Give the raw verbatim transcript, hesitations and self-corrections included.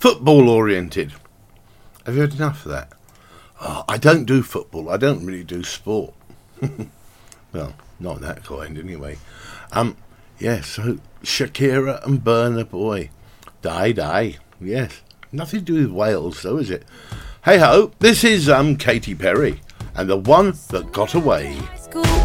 football oriented. Have you had enough of that? Oh, I don't do football. I don't really do sport. Well, not that kind anyway. Um, yes, so Shakira and Burna Boy. Die, die. Yes. Nothing to do with Wales, though, is it? Hey ho, this is um Katy Perry and the one that got away.